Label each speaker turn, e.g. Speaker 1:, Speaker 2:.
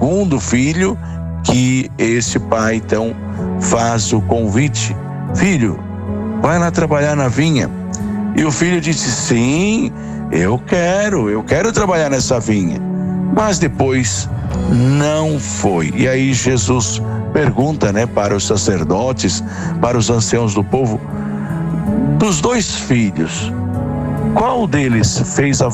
Speaker 1: segundo filho que esse pai então faz o convite: filho, vai lá trabalhar na vinha. E o filho disse: sim, eu quero trabalhar nessa vinha. Mas depois não foi. E aí Jesus pergunta, para os sacerdotes, para os anciãos do povo: dos dois filhos, qual deles fez a